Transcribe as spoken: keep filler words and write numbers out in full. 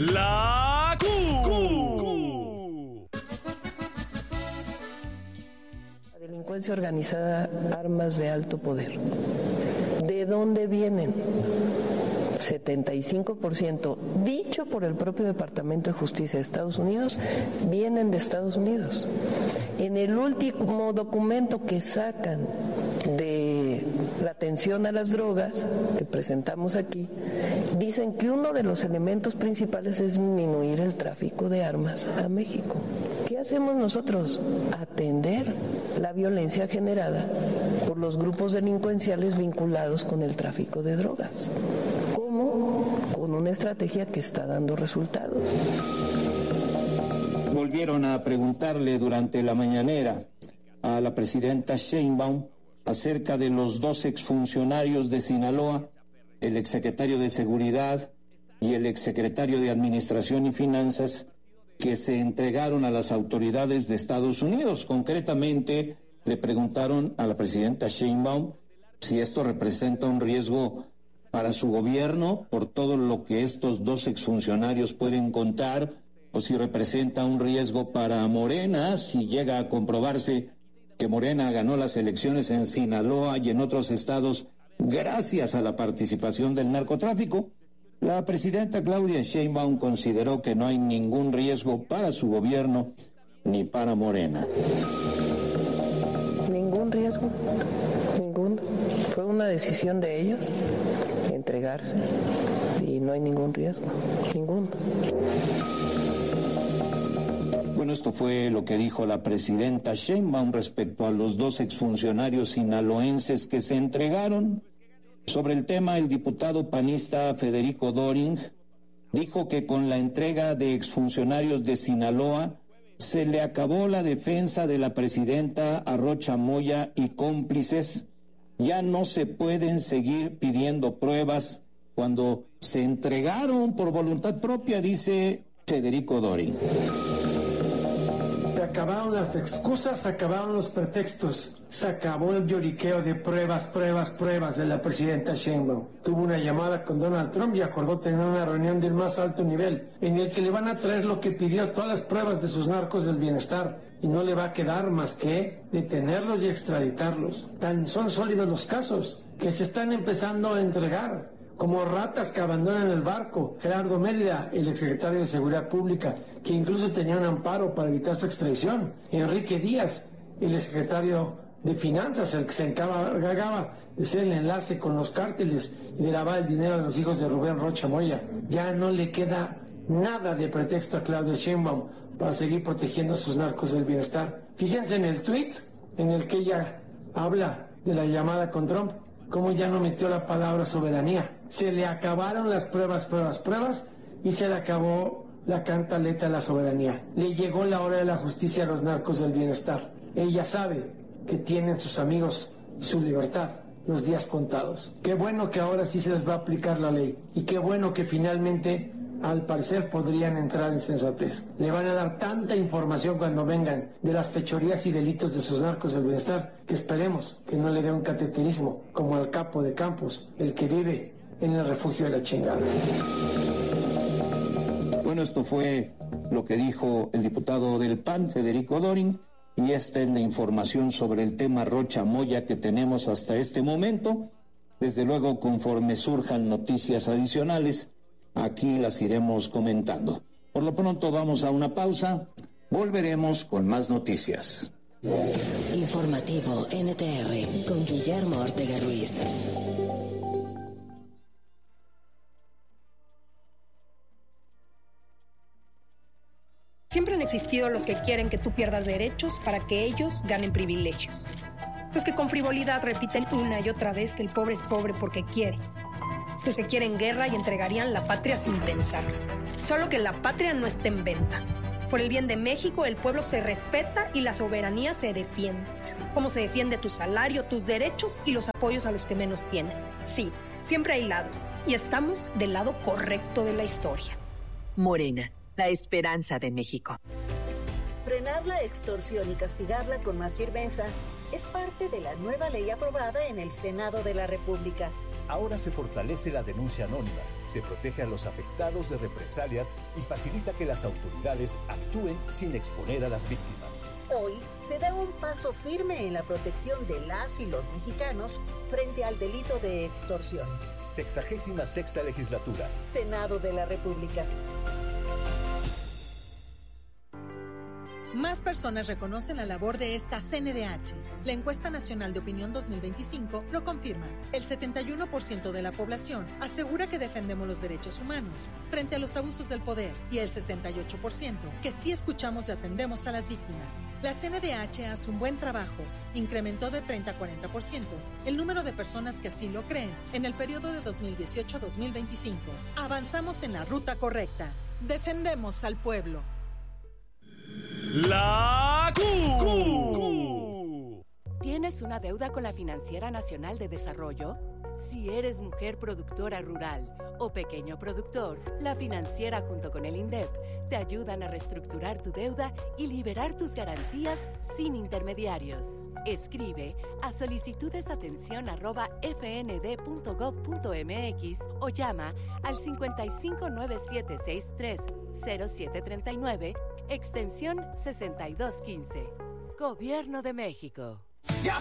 La Q. La delincuencia organizada, armas de alto poder. ¿De dónde vienen? setenta y cinco por ciento, dicho por el propio Departamento de Justicia de Estados Unidos, vienen de Estados Unidos. En el último documento que sacan de la atención a las drogas, que presentamos aquí, dicen que uno de los elementos principales es disminuir el tráfico de armas a México. ¿Qué hacemos nosotros? Atender la violencia generada por los grupos delincuenciales vinculados con el tráfico de drogas. ¿Cómo? Con una estrategia que está dando resultados. Volvieron a preguntarle durante la mañanera a la presidenta Sheinbaum acerca de los dos exfuncionarios de Sinaloa, el exsecretario de Seguridad y el exsecretario de Administración y Finanzas, que se entregaron a las autoridades de Estados Unidos. Concretamente, le preguntaron a la presidenta Sheinbaum si esto representa un riesgo para su gobierno por todo lo que estos dos exfuncionarios pueden contar, o si representa un riesgo para Morena, si llega a comprobarse que Morena ganó las elecciones en Sinaloa y en otros estados gracias a la participación del narcotráfico. La presidenta Claudia Sheinbaum consideró que no hay ningún riesgo para su gobierno ni para Morena. Ningún riesgo, ninguno. Fue una decisión de ellos entregarse y no hay ningún riesgo, ninguno. Bueno, esto fue lo que dijo la presidenta Sheinbaum respecto a los dos exfuncionarios sinaloenses que se entregaron. Sobre el tema, el diputado panista Federico Doring dijo que con la entrega de exfuncionarios de Sinaloa se le acabó la defensa de la presidenta a Rocha Moya y cómplices. Ya no se pueden seguir pidiendo pruebas cuando se entregaron por voluntad propia, dice Federico Doring. Se acabaron las excusas, se acabaron los pretextos, se acabó el lloriqueo de pruebas, pruebas, pruebas de la presidenta Sheinbaum. Tuvo una llamada con Donald Trump y acordó tener una reunión del más alto nivel, en el que le van a traer lo que pidió, todas las pruebas de sus narcos del bienestar, y no le va a quedar más que detenerlos y extraditarlos. Tan son sólidos los casos que se están empezando a entregar, como ratas que abandonan el barco. Gerardo Mérida, el exsecretario de Seguridad Pública, que incluso tenía un amparo para evitar su extradición. Enrique Díaz, el exsecretario de Finanzas, el que se encargaba de ser el enlace con los cárteles y de lavar el dinero de los hijos de Rubén Rocha Moya. Ya no le queda nada de pretexto a Claudia Sheinbaum para seguir protegiendo a sus narcos del bienestar. Fíjense en el tuit en el que ella habla de la llamada con Trump, cómo ya no metió la palabra soberanía. Se le acabaron las pruebas, pruebas, pruebas, y se le acabó la cantaleta de la soberanía. Le llegó la hora de la justicia a los narcos del bienestar. Ella sabe que tienen sus amigos y su libertad los días contados. Qué bueno que ahora sí se les va a aplicar la ley, y qué bueno que finalmente, al parecer, podrían entrar en sensatez. Le van a dar tanta información cuando vengan de las fechorías y delitos de sus narcos del bienestar, que esperemos que no le dé un cateterismo como al capo de Campos, el que vive en el refugio de la chingada. Bueno, esto fue lo que dijo el diputado del P A N, Federico Doring, y esta es la información sobre el tema Rocha Moya que tenemos hasta este momento. Desde luego, conforme surjan noticias adicionales, aquí las iremos comentando. Por lo pronto vamos a una pausa, volveremos con más noticias. Informativo N T R con Guillermo Ortega Ruiz. Siempre han existido los que quieren que tú pierdas derechos para que ellos ganen privilegios. Los que con frivolidad repiten una y otra vez que el pobre es pobre porque quiere. Los que quieren guerra y entregarían la patria sin pensar. Solo que la patria no está en venta. Por el bien de México, el pueblo se respeta y la soberanía se defiende. Como se defiende tu salario, tus derechos y los apoyos a los que menos tienen. Sí, siempre hay lados. Y estamos del lado correcto de la historia. Morena, la esperanza de México. Frenar la extorsión y castigarla con más firmeza es parte de la nueva ley aprobada en el Senado de la República. Ahora se fortalece la denuncia anónima, se protege a los afectados de represalias y facilita que las autoridades actúen sin exponer a las víctimas. Hoy se da un paso firme en la protección de las y los mexicanos frente al delito de extorsión. Sexagésima sexta legislatura. Senado de la República. Más personas reconocen la labor de esta C N D H. La Encuesta Nacional de Opinión dos mil veinticinco lo confirma. El setenta y uno por ciento de la población asegura que defendemos los derechos humanos frente a los abusos del poder y el sesenta y ocho por ciento que sí escuchamos y atendemos a las víctimas. La C N D H hace un buen trabajo. Incrementó de treinta a cuarenta por ciento el número de personas que así lo creen en el periodo de dos mil dieciocho a dos mil veinticinco. Avanzamos en la ruta correcta. Defendemos al pueblo. La Q. ¿Tienes una deuda con la Financiera Nacional de Desarrollo? Si eres mujer productora rural o pequeño productor, la Financiera junto con el INDEP te ayudan a reestructurar tu deuda y liberar tus garantías sin intermediarios. Escribe a solicitudesatención arroba f n d punto gov punto m x o llama al cincuenta y cinco nueve siete seis tres cero siete tres nueve extensión sesenta y dos quince. Gobierno de México. Ya